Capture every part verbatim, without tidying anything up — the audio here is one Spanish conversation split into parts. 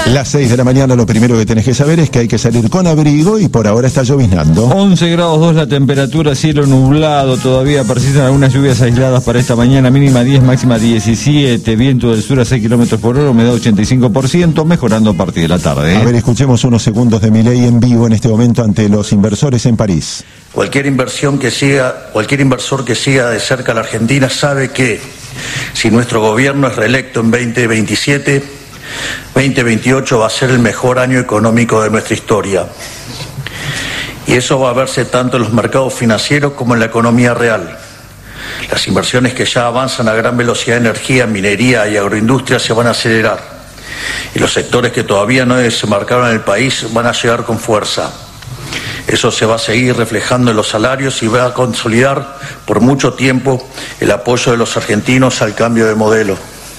Las seis de la mañana, lo primero que tenés que saber es que hay que salir con abrigo y por ahora está lloviznando. once grados dos la temperatura, cielo nublado, todavía persisten algunas lluvias aisladas para esta mañana, mínima diez, máxima diecisiete, viento del sur a seis kilómetros por hora, humedad ochenta y cinco por ciento, mejorando a partir de la tarde. ¿eh? A ver, escuchemos unos segundos de Milei en vivo en este momento ante los inversores en París. Cualquier inversión que siga, cualquier inversor que siga de cerca a la Argentina sabe que si nuestro gobierno es reelecto en veinte veintisiete, veinte veintiocho va a ser el mejor año económico de nuestra historia. Y eso va a verse tanto en los mercados financieros como en la economía real. Las inversiones que ya avanzan a gran velocidad en energía, minería y agroindustria se van a acelerar. Y los sectores que todavía no desembarcaron en el país van a llegar con fuerza. Eso se va a seguir reflejando en los salarios y va a consolidar por mucho tiempo el apoyo de los argentinos al cambio de modelo.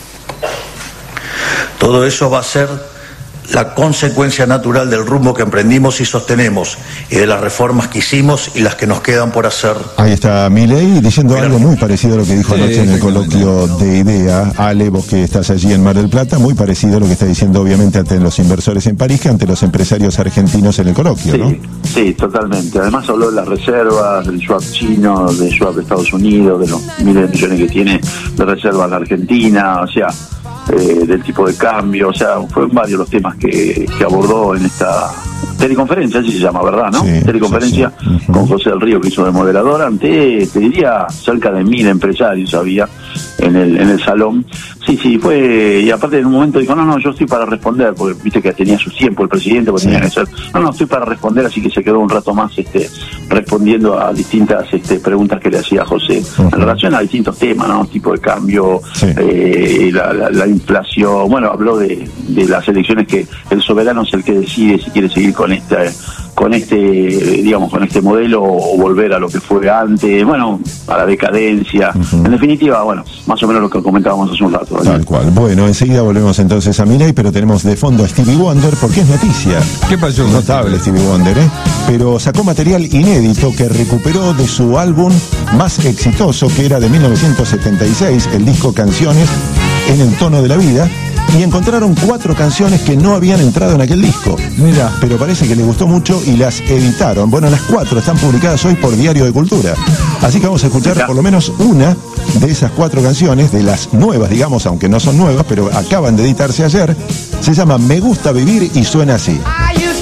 Todo eso va a ser la consecuencia natural del rumbo que emprendimos y sostenemos, y de las reformas que hicimos y las que nos quedan por hacer. Ahí está Milei diciendo algo muy parecido a lo que dijo Sí, anoche en el coloquio de IDEA. Ale, vos que estás allí en Mar del Plata, muy parecido a lo que está diciendo obviamente ante los inversores en París que ante los empresarios argentinos en el coloquio, sí, ¿no? Sí, totalmente. Además habló de las reservas, del swap chino, del swap de Estados Unidos, de los miles de millones que tiene de reservas la Argentina, o sea, eh, del tipo de cambio, o sea, fueron varios los temas que, que abordó en esta teleconferencia, así se llama, ¿verdad? ¿no? Sí, teleconferencia sí, sí. Uh-huh. Con José del Río, que hizo de moderador ante, te diría, cerca de mil empresarios había en el en el salón. Sí, sí, fue, y aparte en un momento dijo, no, no, yo estoy para responder, porque viste que tenía su tiempo el presidente, porque sí. tenía que ser, no, no, estoy para responder, así que se quedó un rato más este respondiendo a distintas este, preguntas que le hacía José, uh-huh. en relación a distintos temas, ¿no? Tipo de cambio, sí. eh, la, la, la inflación, bueno, habló de, de las elecciones que el soberano es el que decide si quiere seguir con esta con este, digamos, con este modelo o volver a lo que fue antes, bueno, a la decadencia. Uh-huh. En definitiva, bueno, más o menos lo que comentábamos hace un rato. ¿Vale? Tal cual. Bueno, enseguida volvemos entonces a Milei, pero tenemos de fondo a Stevie Wonder, porque es noticia. ¿Qué pasó? Notable Stevie Wonder, ¿eh? Pero sacó material inédito que recuperó de su álbum más exitoso, que era de mil novecientos setenta y seis, el disco Canciones en el tono de la vida, y encontraron cuatro canciones que no habían entrado en aquel disco. Mira, pero parece que les gustó mucho y las editaron. Bueno, las cuatro están publicadas hoy por Diario de Cultura. Así que vamos a escuchar por lo menos una de esas cuatro canciones, de las nuevas, digamos, aunque no son nuevas, pero acaban de editarse ayer. Se llama Me Gusta Vivir y suena así.